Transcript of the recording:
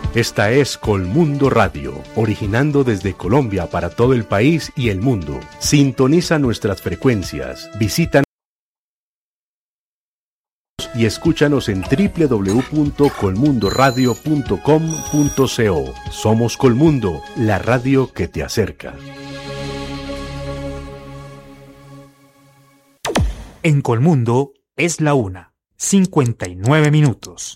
Esta es Colmundo Radio, originando desde Colombia para todo el país y el mundo. Sintoniza nuestras frecuencias, visítanos y escúchanos en www.colmundoradio.com.co. Somos Colmundo, la radio que te acerca. En Colmundo es la 1:59.